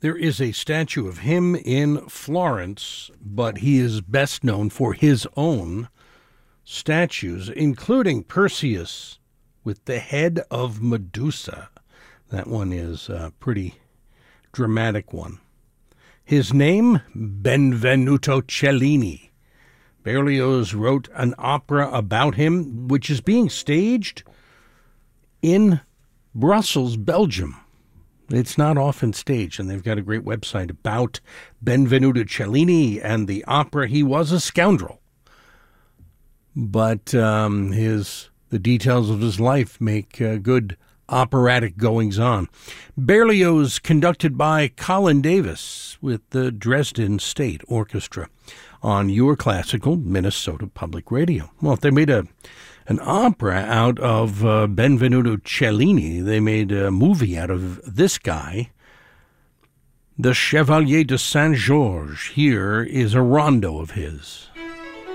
There is a statue of him in Florence, but he is best known for his own statues, including Perseus with the head of Medusa. That one is a pretty dramatic one. His name, Benvenuto Cellini. Berlioz wrote an opera about him, which is being staged in Brussels, Belgium. It's not often staged, and they've got a great website about Benvenuto Cellini and the opera. He was a scoundrel, but the details of his life make good operatic goings-on. Berlioz conducted by Colin Davis with the Dresden State Orchestra on Your Classical Minnesota Public Radio. Well, if they made an opera out of Benvenuto Cellini, they made a movie out of this guy, the Chevalier de Saint-Georges. Here is a rondo of his.